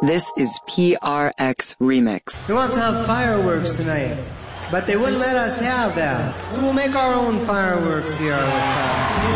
This is PRX Remix. We want to have fireworks tonight, but they wouldn't let us have that. So we'll make our own fireworks here with